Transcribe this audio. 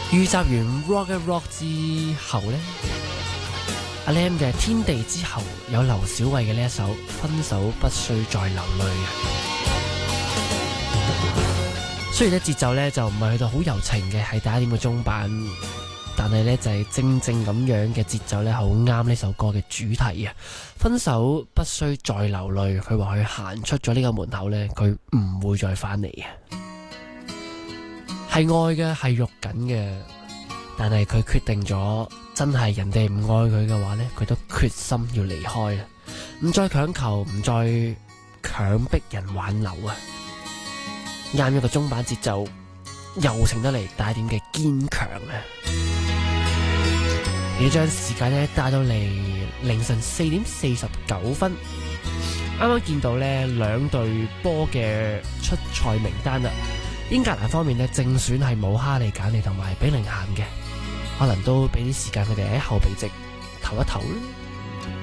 預習完 Rock Rock 之後呢，阿 Lam 嘅天地之後有劉小慧嘅呢一首分手不需再流淚啊。雖然咧節奏咧就唔係去到好柔情嘅，係第一點嘅中版，但係咧就係正正咁樣嘅節奏咧，好啱呢首歌嘅主題啊！分手不需再流淚，佢話佢行出咗呢個門口咧，佢唔會再翻嚟嘅。係愛嘅，係肉緊嘅，但係佢決定咗，真係人哋唔愛佢嘅話咧，佢都決心要離開啦，唔再強求，唔再強迫人挽留啊！啱一個中版節奏，柔情得嚟，帶點嘅堅強啊！你將時間咧帶到嚟凌晨4點49分，啱啱見到咧兩隊波嘅出賽名單啦。英格蘭方面咧正選係冇哈利簡尼同埋比寧咸嘅，可能都俾啲時間佢哋喺後備席唞一唞啦。